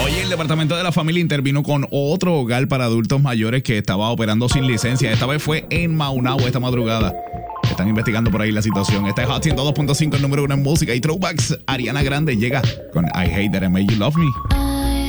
Oye, el Departamento de la Familia intervino con otro hogar para adultos mayores que estaba operando sin licencia. Esta vez fue en Maunabo esta madrugada. Están investigando por ahí la situación. Esta es Hot 102.5, el número 1 en música y throwbacks. Ariana Grande llega con I Hate That I Made You Love Me.